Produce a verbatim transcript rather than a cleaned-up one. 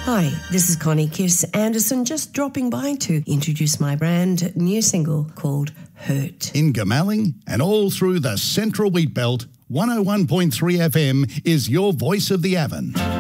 Hi, this is Connie Kiss Anderson, just dropping by to introduce my brand new single called Hurt. In Goomalling and all through the Central Wheat Belt, one oh one point three F M is your voice of the Avon.